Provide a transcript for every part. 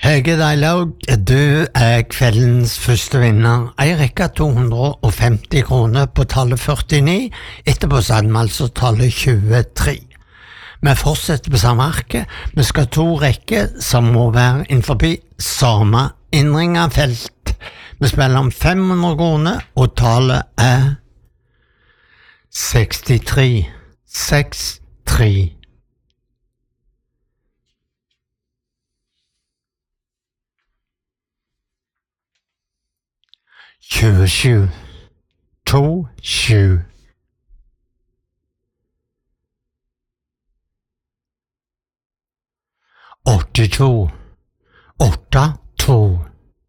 Hege Deilaug, du kveldens første vinner. Jeg rekker 250 kroner på tallet 49, etterpå satt vi altså tallet 23. Vi fortsetter på samme arket. Vi skal ha 2 rekker som må være innenfor samme innringerfelt. Vi spiller om 500 kroner, og tallet 63. 63. 27, 2, 7. 82, 8, 2.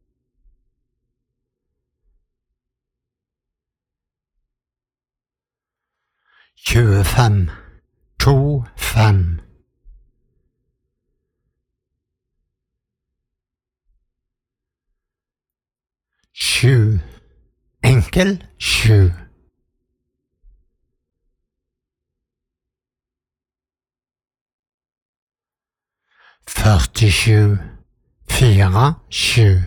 25, 2, 5. 7, enkel 7. 47, 4, 7.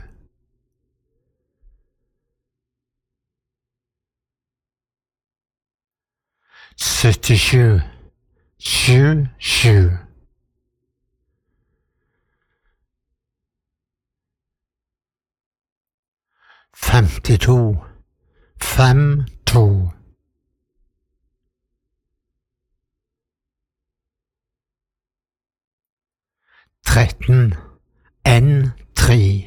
77, 7, 7. 52, 5, 2. 13, 1, 3.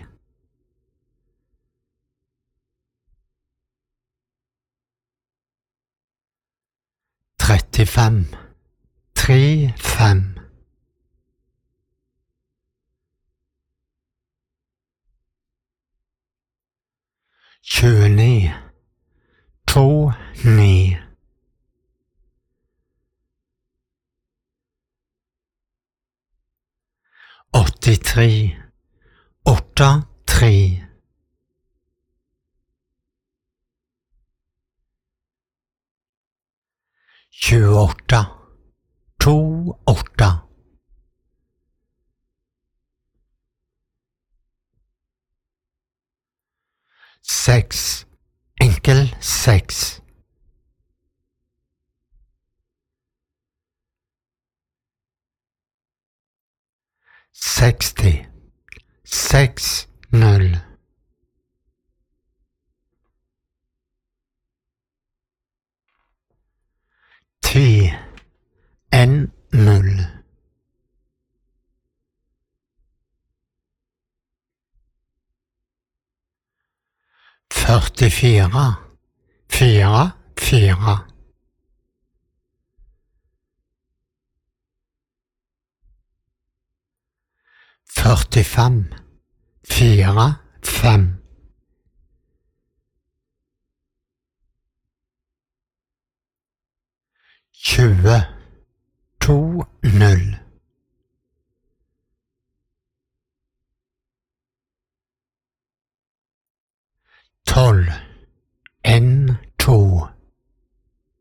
35, 3, 5. 29, 2, 9. 83, 8, 3. 28, 2, 8. 6, enkel 6. 60, 6, 0. 10, 1, 0. 44, 4, 4. 45, 4, 5. 20, 2, 0. 12,